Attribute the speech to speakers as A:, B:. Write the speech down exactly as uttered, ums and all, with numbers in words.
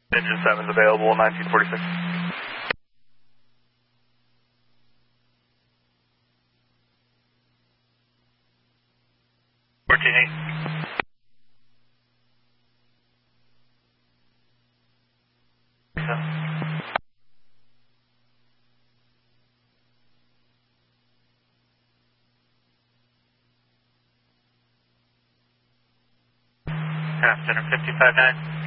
A: Engine seven is available, nineteen forty-six. fourteen eight. Center fifty-five nine.